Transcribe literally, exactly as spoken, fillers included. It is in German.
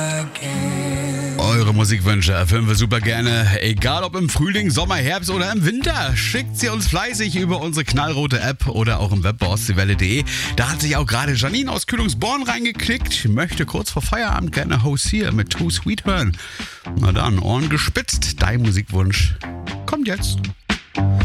Eure Musikwünsche erfüllen wir super gerne. Egal ob im Frühling, Sommer, Herbst oder im Winter. Schickt sie uns fleißig über unsere knallrote App oder auch im Web bei ostseewelle punkt de. Da hat sich auch gerade Janine aus Kühlungsborn reingeklickt. Möchte kurz vor Feierabend gerne Host hier mit Too Sweet hören. Na dann, Ohren gespitzt. Dein Musikwunsch kommt jetzt.